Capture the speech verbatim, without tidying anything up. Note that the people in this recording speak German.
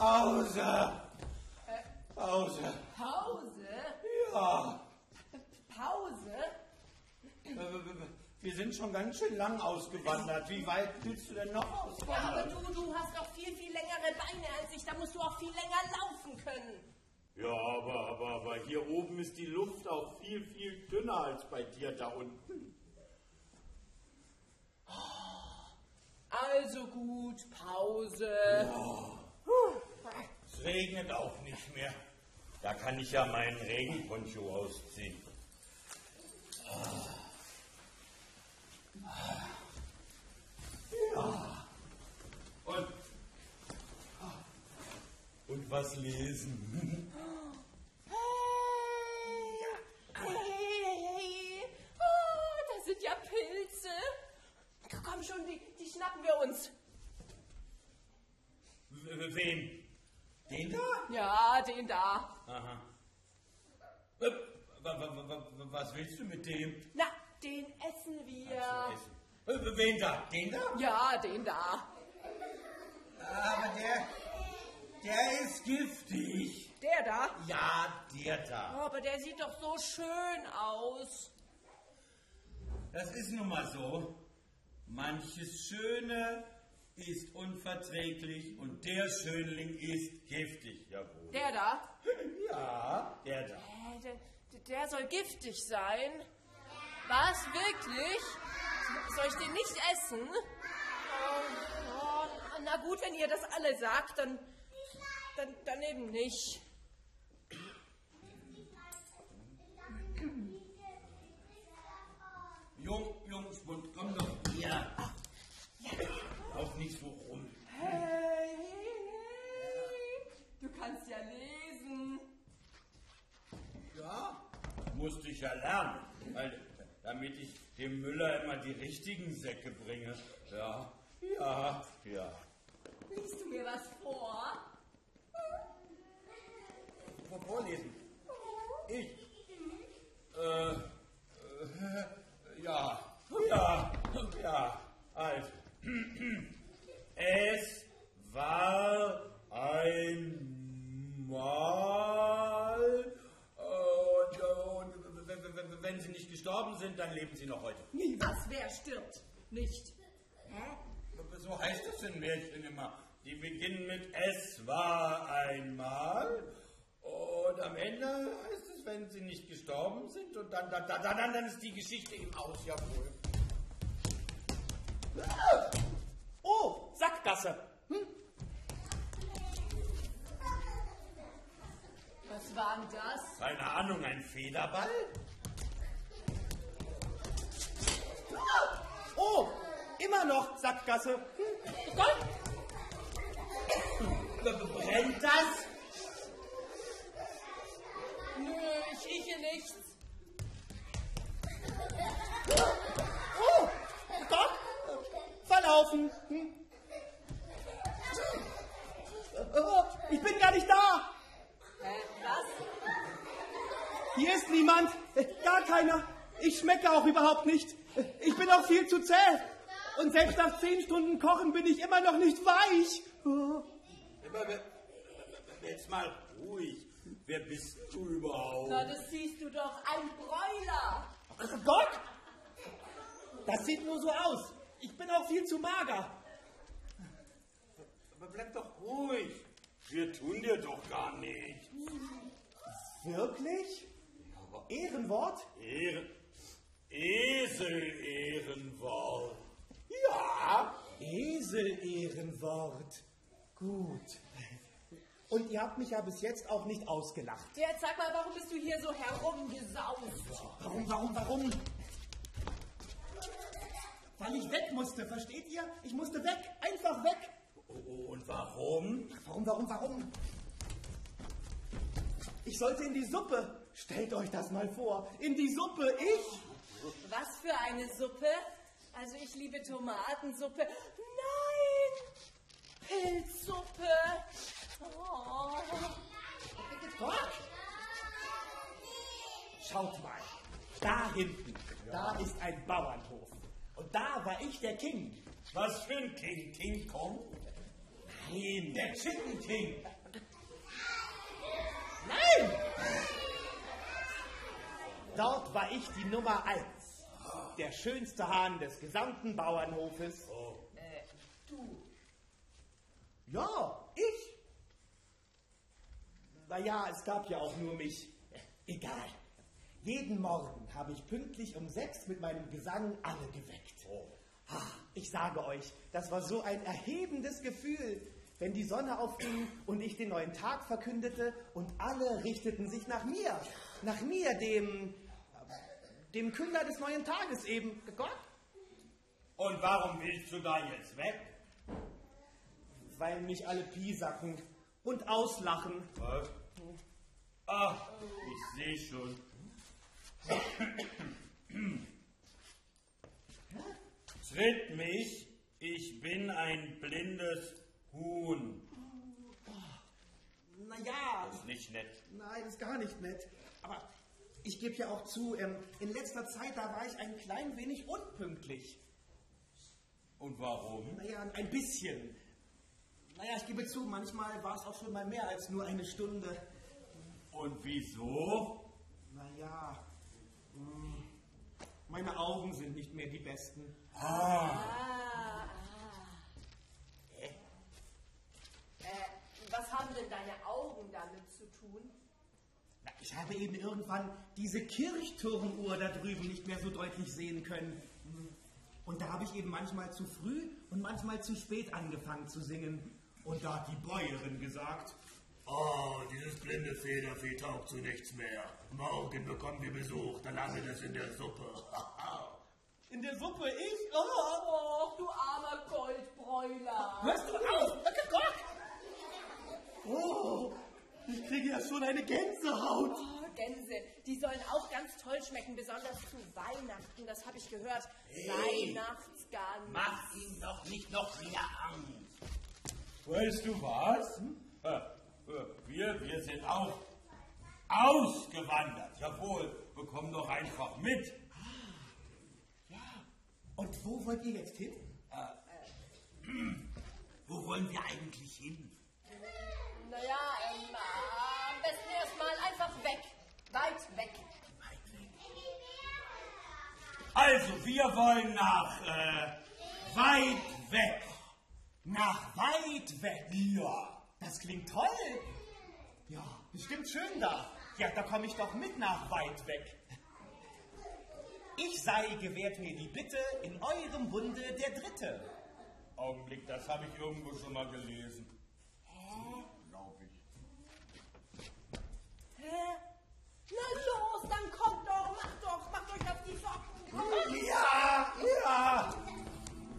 Pause. Äh, Pause. Pause? Ja. Pause? Wir sind schon ganz schön lang ausgewandert. Wie weit willst du denn noch auswandern? Ja, aber du, du hast doch viel, viel längere Beine als ich. Da musst du auch viel länger laufen können. Ja, aber, aber, aber hier oben ist die Luft auch viel, viel dünner als bei dir da unten. Also gut, Pause. Ja. Es regnet auch nicht mehr. Da kann ich ja meinen Regenponcho ausziehen. Ja. Und, und was lesen? Hey, hey, oh, das sind ja Pilze. Komm schon, die, die schnappen wir uns. Wen? Den da? Ja, den da. Aha. Was willst du mit dem? Na, den essen wir. Essen. Wen da? Den da? Ja, den da. Aber der, der ist giftig. Der da? Ja, der da. Aber der sieht doch so schön aus. Das ist nun mal so. Manches Schöne ist unverträglich und der Schönling ist giftig. Jawohl. Der da? Ja, der da. Äh, der, der soll giftig sein. Was, wirklich? Soll ich den nicht essen? Oh, oh, na gut, wenn ihr das alle sagt, dann, dann, dann eben nicht. Jung, Jungspund, komm doch hier. Ja. Lauf nicht so rum. Hey, du kannst ja lesen. Ja, musste ich ja lernen, weil, damit ich dem Müller immer die richtigen Säcke bringe. Ja, ja, ja. Liest du mir was vor? Vorlesen. Ich. Äh, äh, ja, ja, ja, also. Es war einmal, und, und wenn sie nicht gestorben sind, dann leben sie noch heute. Nie was, wer stirbt? Nicht. Hä? So heißt es in Märchen immer. Die beginnen mit Es war einmal. Und am Ende heißt es, wenn sie nicht gestorben sind, und dann, dann, dann, dann, dann ist die Geschichte im Aus, jawohl. Oh, Sackgasse. Hm? Was war denn das? Keine Ahnung, ein Federball? Oh, immer noch Sackgasse. Hm? Gott! Brennt das? Nö, ich rieche nichts. Oh, Gott! Verlaufen. Hm? Oh, ich bin gar nicht da. Hä, was? Hier ist niemand. Gar keiner. Ich schmecke auch überhaupt nicht. Ich bin auch viel zu zäh. Und selbst nach zehn Stunden Kochen bin ich immer noch nicht weich. Oh. Jetzt mal ruhig. Wer bist du überhaupt? Na, das siehst du doch, ein Bräuler. Ach Gott! Das sieht nur so aus. Ich bin auch viel zu mager. Aber bleib doch ruhig. Wir tun dir doch gar nichts. Wirklich? Ehrenwort? Ehren... Esel-Ehrenwort. Ja. Esel-Ehrenwort. Gut. Und ihr habt mich ja bis jetzt auch nicht ausgelacht. Jetzt sag mal, warum bist du hier so herumgesaust? Warum, warum, warum? Weil ich weg musste, versteht ihr? Ich musste weg, einfach weg. Und warum? Warum, warum, warum? Ich sollte in die Suppe. Stellt euch das mal vor. In die Suppe, ich. Was für eine Suppe? Also ich liebe Tomatensuppe. Nein! Pilzsuppe. Oh. Gott! Schaut mal. Da hinten, da ist ein Bauernhof. Und da war ich der King. Was für ein King? King Kong? Nein, der Chicken King. Nein! Dort war ich die Nummer eins. Der schönste Hahn des gesamten Bauernhofes. Oh. Äh, du. Ja, ich. Naja, es gab ja auch nur mich. Egal. Jeden Morgen habe ich pünktlich um sechs mit meinem Gesang alle geweckt. Oh. Ich sage euch, das war so ein erhebendes Gefühl, wenn die Sonne aufging und ich den neuen Tag verkündete und alle richteten sich nach mir. Nach mir, dem, dem Künder des neuen Tages eben. Gott? Und warum willst du da jetzt weg? Weil mich alle piesacken und auslachen. Was? Ach, ich sehe schon. Tritt mich, ich bin ein blindes Huhn. Naja. Das ist nicht nett. Nein, das ist gar nicht nett. Aber ich gebe ja auch zu, ähm, in letzter Zeit, da war ich ein klein wenig unpünktlich. Und warum? Naja, ein bisschen. Naja, ich gebe zu, manchmal war es auch schon mal mehr als nur eine Stunde. Und wieso? Naja, mh, meine Augen sind nicht mehr die besten. Ah. Ah, ah. Äh, was haben denn deine Augen damit zu tun? Na, ich habe eben irgendwann diese Kirchturmuhr da drüben nicht mehr so deutlich sehen können. Und da habe ich eben manchmal zu früh und manchmal zu spät angefangen zu singen. Und da hat die Bäuerin gesagt: Oh, dieses blinde Federvieh taugt zu nichts mehr. Morgen bekommen wir Besuch, dann landet es in der Suppe. In der Suppe ich? Oh. Oh, du armer Goldbräuler. Hörst du auf? Oh, ich kriege ja schon eine Gänsehaut. Oh, Gänse, die sollen auch ganz toll schmecken, besonders zu Weihnachten, das habe ich gehört. Hey. Weihnachtsgans. Mach ihm doch nicht noch mehr Angst. Weißt du was? Hm? Wir, wir sind auch ausgewandert. Jawohl, wir kommen doch einfach mit. Ja, und wo wollt ihr jetzt hin? Äh, wo wollen wir eigentlich hin? Naja, ähm, am besten erstmal einfach weg. Weit weg. Weit weg. Also, wir wollen nach äh, weit weg. Nach weit weg? Ja. Das klingt toll. Ja, bestimmt schön da. Ja, da komme ich doch mit nach weit weg. Ich sei, gewährt mir die Bitte, in eurem Bunde der Dritte. Augenblick, das habe ich irgendwo schon mal gelesen. Hä? Glaub ich. Hä? Na los, dann kommt doch, macht doch, macht euch auf die Socken. Kommt. Ja!